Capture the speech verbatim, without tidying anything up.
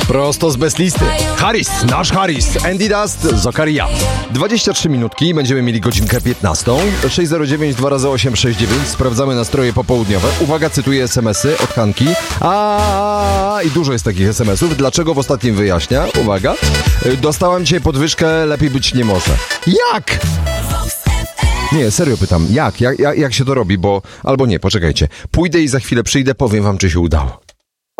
Prosto z bez listy. Harris, nasz Harris. Andy Dust, Zokaria. dwadzieścia trzy minutki, będziemy mieli godzinkę piętnastą. sześć zero dziewięć dwa razy osiem sześć dziewięć. Sprawdzamy nastroje popołudniowe. Uwaga, cytuję es em esy od Hanki. A i dużo jest takich es em esów. Dlaczego w ostatnim wyjaśnia? Uwaga. Dostałam dzisiaj podwyżkę, lepiej być nie może. Jak? Nie, serio pytam. Jak? Jak, jak? Jak się to robi? Bo... Albo nie, poczekajcie. Pójdę i za chwilę przyjdę, powiem wam, czy się udało.